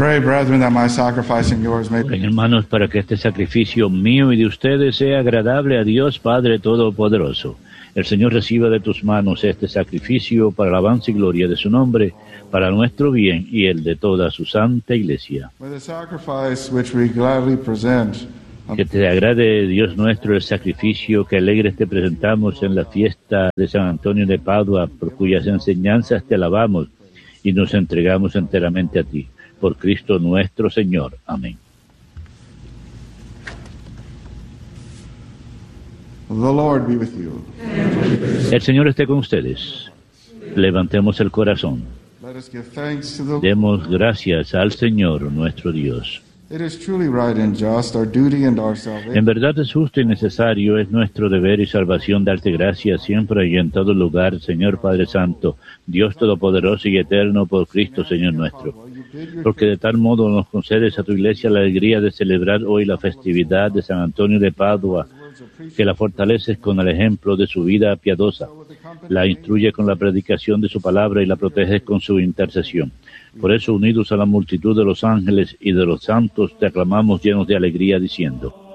Pray, brethren, that my sacrifice and yours may Oren, hermanos, para que este sacrificio mío y de ustedes sea agradable a Dios Padre Todopoderoso. El Señor reciba de tus manos este sacrificio para alabanza y gloria de su nombre, para nuestro bien y el de toda su santa Iglesia. May the sacrifice which we gladly present Que te agrade, Dios nuestro, el sacrificio que alegres te presentamos en la fiesta de San Antonio de Padua, por cuyas enseñanzas te alabamos y nos entregamos enteramente a ti. Por Cristo nuestro Señor. Amén. The Lord be with you. El Señor esté con ustedes. Levantemos el corazón. Let us give thanks to the Demos gracias al Señor nuestro Dios. It is truly right and just, our duty and our salvation. En verdad es justo y necesario, es nuestro deber y salvación darte gracias siempre y en todo lugar, Señor Padre Santo, Dios Todopoderoso y Eterno, por Cristo Señor nuestro. Porque de tal modo nos concedes a tu Iglesia la alegría de celebrar hoy la festividad de San Antonio de Padua, que la fortaleces con el ejemplo de su vida piadosa, la instruye con la predicación de su palabra y la proteges con su intercesión. Por eso, unidos a la multitud de los ángeles y de los santos, te aclamamos llenos de alegría, diciendo: